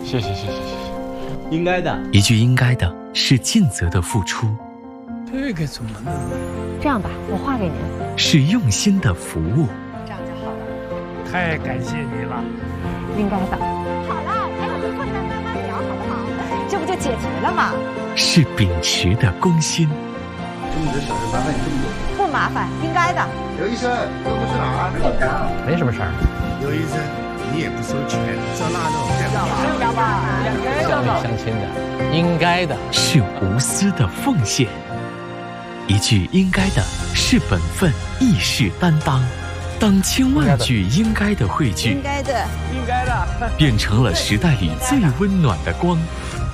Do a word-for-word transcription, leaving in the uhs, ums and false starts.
谢谢谢谢谢谢。应该的， 一句应该的是尽责的付出， 这个怎么弄？ 这样吧，我画给您。 是用心的服务。 这样就好了。 太感谢你了。 应该的。好了，陪我们困难慢慢聊，好不好？这不就解决了吗？ 是秉持的公心。 这么多小事麻烦你这么多。 不麻烦，应该的。 刘医生，这不是哪儿？ 没什么事儿。 刘医生，你也不收钱，这腊肉两是的吧？ 乡里乡亲的，应该的。 是无私的奉献。一句应该的是本分，义士担当。当千万句应该的汇聚， 应该的， 应该的， 变成了时代里最温暖的光。